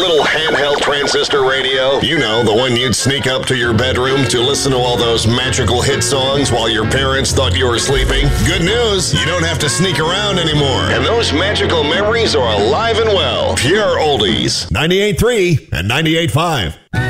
little handheld transistor radio? You know, the one you'd sneak up to your bedroom to listen to all those magical hit songs while your parents thought you were sleeping? Good news, you don't have to sneak around anymore. And those magical memories are alive and well. Pure oldies. 98.3 and 98.5.